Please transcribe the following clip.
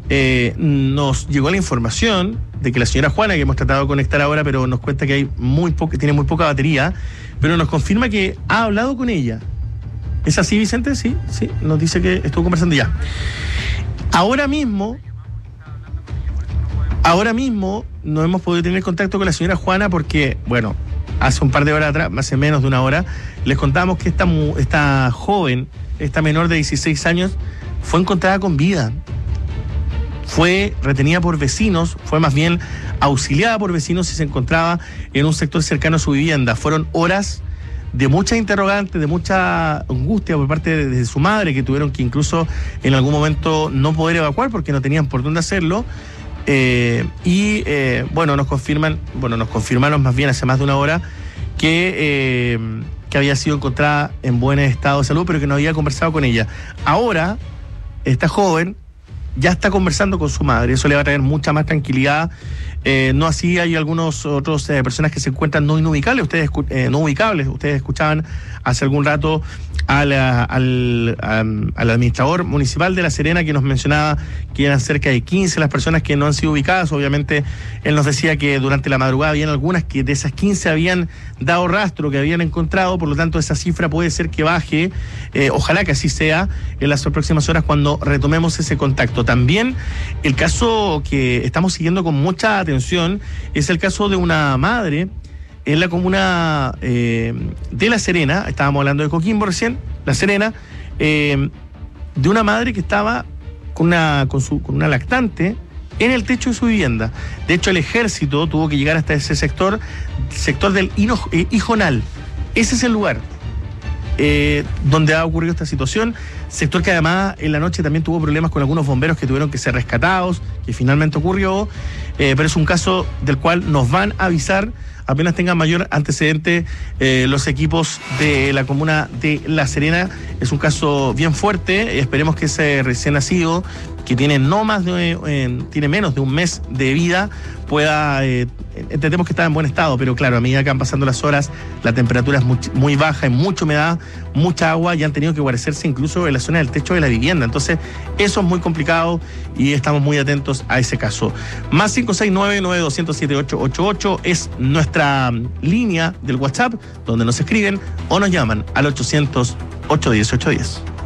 nos llegó la información de que la señora Juana, que hemos tratado de conectar ahora, pero nos cuenta que hay tiene muy poca batería, pero nos confirma que ha hablado con ella. ¿Es así, Vicente? Sí, nos dice que estuvo conversando ya. Ahora mismo no hemos podido tener contacto con la señora Juana porque, bueno, hace un par de horas atrás, hace menos de una hora, les contamos que esta joven, esta menor de 16 años, fue encontrada con vida. Fue retenida por vecinos, fue más bien auxiliada por vecinos y se encontraba en un sector cercano a su vivienda. Fueron horas de muchas interrogantes, de mucha angustia por parte de su madre, que tuvieron que incluso en algún momento no poder evacuar porque no tenían por dónde hacerlo. Nos confirmaron más bien hace más de una hora que había sido encontrada en buen estado de salud, pero que no había conversado con ella. Ahora, esta joven ya está conversando con su madre, eso le va a traer mucha más tranquilidad. No así hay algunos otros personas que se encuentran no ubicables. Ustedes escuchaban hace algún rato al administrador municipal de La Serena, que nos mencionaba que eran cerca de 15 las personas que no han sido ubicadas. Obviamente él nos decía que durante la madrugada habían algunas que de esas 15 habían dado rastro, que habían encontrado, por lo tanto esa cifra puede ser que baje, ojalá que así sea en las próximas horas cuando retomemos ese contacto. También el caso que estamos siguiendo con mucha atención es el caso de una madre en la comuna de La Serena. Estábamos hablando de Coquimbo recién, La Serena, de una madre que estaba con una lactante en el techo de su vivienda. De hecho, el ejército tuvo que llegar hasta ese sector del Ijonal. Ese es el lugar donde ha ocurrido esta situación. Sector que además en la noche también tuvo problemas con algunos bomberos que tuvieron que ser rescatados, que finalmente ocurrió, pero es un caso del cual nos van a avisar apenas tengan mayor antecedente los equipos de la comuna de La Serena. Es un caso bien fuerte, esperemos que ese recién nacido, que tiene tiene menos de un mes de vida, pueda, entendemos que está en buen estado, pero claro, a medida que van pasando las horas, la temperatura es muy baja, hay mucha humedad, mucha agua, y han tenido que guarecerse incluso en la zona del techo de la vivienda. Entonces, eso es muy complicado y estamos muy atentos a ese caso. Más 569-9200-7888 es nuestra línea del WhatsApp, donde nos escriben o nos llaman al 800-810-810.